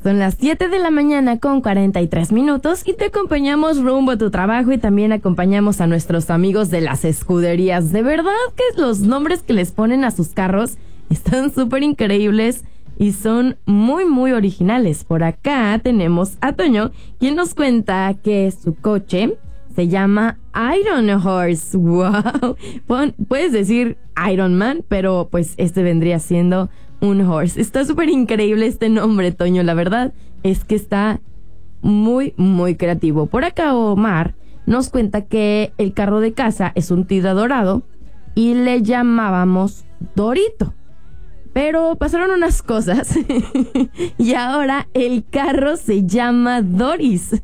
Son las 7 de la mañana con 43 minutos y te acompañamos rumbo a tu trabajo y también acompañamos a nuestros amigos de las escuderías. De verdad que los nombres que les ponen a sus carros están súper increíbles y son muy, muy originales. Por acá tenemos a Toño, quien nos cuenta que su coche se llama Iron Horse. ¡Wow! Puedes decir Iron Man, pero pues este vendría siendo un horse. Está súper increíble este nombre, Toño. La verdad es que está muy, muy creativo. Por acá Omar nos cuenta que el carro de casa es un Tida dorado y le llamábamos Dorito. Pero pasaron unas cosas y ahora el carro se llama Doris.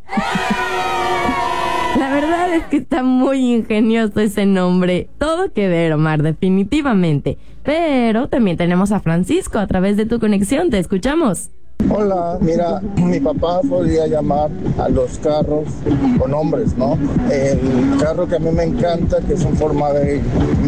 La verdad es que está muy ingenioso ese nombre. Todo que ver, Omar, definitivamente. Pero también tenemos a Francisco a través de tu conexión. Te escuchamos. Hola, mira, mi papá solía llamar a los carros con nombres, ¿no? El carro que a mí me encanta, que es un Volkswagen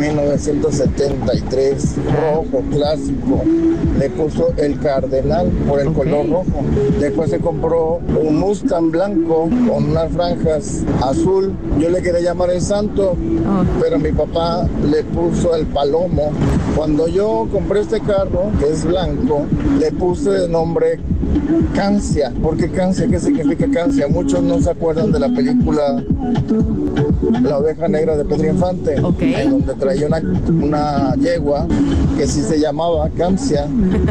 1973, rojo, clásico, le puso el Cardenal por el color rojo. Después se compró un Mustang blanco con unas franjas azul. Yo le quería llamar el Santo, pero mi papá le puso el Palomo. Cuando yo compré este carro, que es blanco, le puse de nombre Cancia. ¿Por qué Cancia? ¿Qué significa Cancia? Muchos no se acuerdan de la película La oveja negra de Pedro Infante, en donde traía una yegua que sí se llamaba Cancia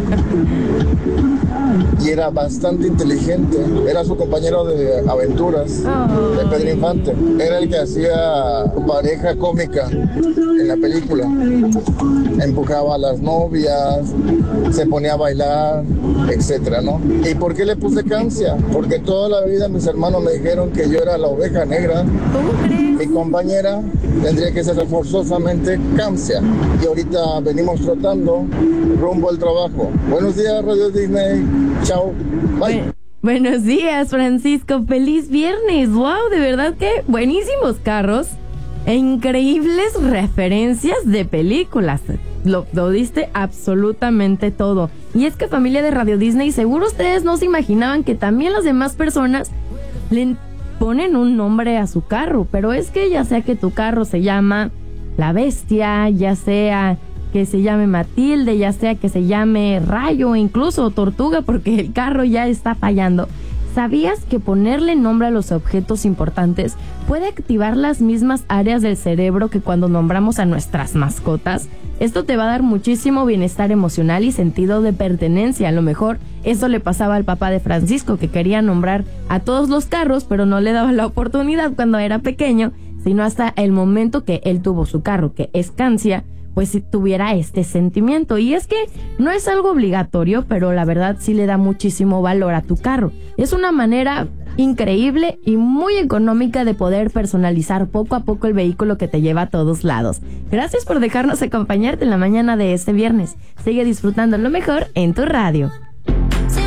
y era bastante inteligente. Era su compañero de aventuras de Pedro Infante. Era el que hacía pareja cómica en la película. Empujaba a las novias, se ponía a bailar, etcétera, ¿no? ¿Y por qué le puse Cancia? Porque toda la vida mis hermanos me dijeron que yo era la oveja negra. ¿Cómo crees? Mi compañera tendría que ser forzosamente Cancia. Y ahorita venimos trotando rumbo al trabajo. Buenos días, Radio Disney. Chao. Bye. Buenos días, Francisco. Feliz viernes. Wow, de verdad que buenísimos carros e increíbles referencias de películas. Lo diste absolutamente todo. Y es que, familia de Radio Disney, seguro ustedes no se imaginaban que también las demás personas le ponen un nombre a su carro. Pero es que ya sea que tu carro se llama La Bestia, ya sea que se llame Matilde, ya sea que se llame Rayo, incluso Tortuga, porque el carro ya está fallando. ¿Sabías que ponerle nombre a los objetos importantes puede activar las mismas áreas del cerebro que cuando nombramos a nuestras mascotas? Esto te va a dar muchísimo bienestar emocional y sentido de pertenencia. A lo mejor eso le pasaba al papá de Francisco, que quería nombrar a todos los carros, pero no le daba la oportunidad cuando era pequeño, sino hasta el momento que él tuvo su carro, que es Cancia, pues si tuviera este sentimiento. Y es que no es algo obligatorio, pero la verdad sí le da muchísimo valor a tu carro. Es una manera increíble y muy económica de poder personalizar poco a poco el vehículo que te lleva a todos lados. Gracias por dejarnos acompañarte en la mañana de este viernes. Sigue disfrutando lo mejor en tu radio.